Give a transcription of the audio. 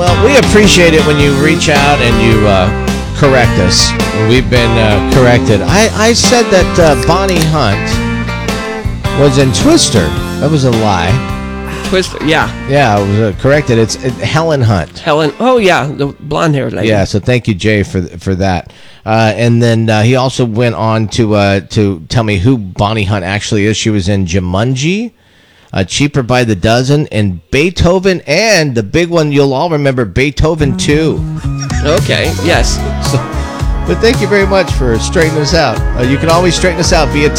Well, we appreciate it when you reach out and you correct us. We've been corrected. I said that Bonnie Hunt was in Twister. That was a lie. Twister, yeah. Yeah, it was corrected. It's Helen Hunt. Helen, oh yeah, the blonde-haired lady. Yeah, so thank you, Jay, for that. And then he also went on to tell me who Bonnie Hunt actually is. She was in Jumanji, Cheaper by the Dozen, and Beethoven, and the big one you'll all remember, Beethoven 2. Okay, yes. So, but thank you very much for straightening us out. You can always straighten us out via